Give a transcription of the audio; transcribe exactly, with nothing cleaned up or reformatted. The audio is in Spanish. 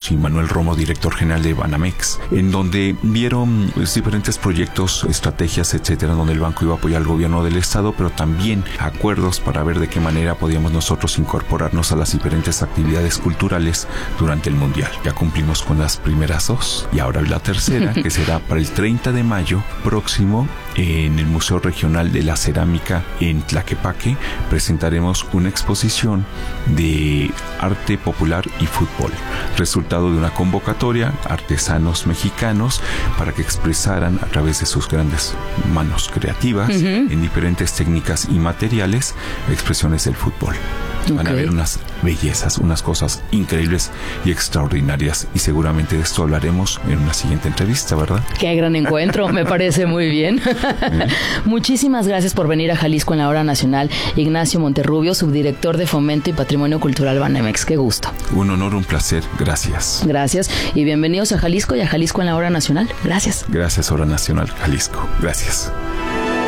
y Manuel Romo, director general de Banamex, en donde vieron pues, diferentes proyectos, estrategias, etcétera, donde el banco iba a apoyar al gobierno del estado, pero también acuerdos para ver de qué manera podíamos nosotros incorporarnos a las diferentes actividades culturales durante el Mundial. Ya cumplimos con las primeras dos y ahora la tercera, que será para el treinta de mayo próximo en el Museo Regional de la Cerámica en Tlaquepaque. Presentaremos una exposición de arte popular y fútbol, resultado de una convocatoria artesanos mexicanos para que expresaran a través de sus grandes manos creativas uh-huh. en diferentes técnicas y materiales expresiones del fútbol. Van okay. a ver unas bellezas, unas cosas increíbles y extraordinarias, y seguramente de esto hablaremos en una siguiente entrevista, ¿verdad? Qué gran encuentro, me parece muy bien. ¿Eh? Muchísimas gracias por venir a Jalisco en la Hora Nacional, Ignacio Monterrubio, subdirector de Fomento y Patrimonio Cultural Banamex. Qué gusto. Un honor, un placer. Gracias. Gracias y bienvenidos a Jalisco y a Jalisco en la Hora Nacional. Gracias. Gracias, Hora Nacional, Jalisco. Gracias.